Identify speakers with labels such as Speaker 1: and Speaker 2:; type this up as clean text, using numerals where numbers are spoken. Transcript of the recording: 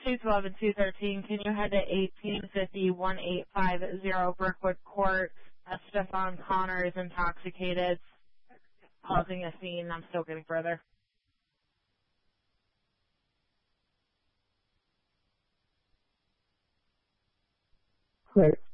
Speaker 1: 212 and 213, can you head to 1850-1850 Brookwood Court? Stefan Connor is intoxicated, causing a scene. I'm still getting further.
Speaker 2: Clerk,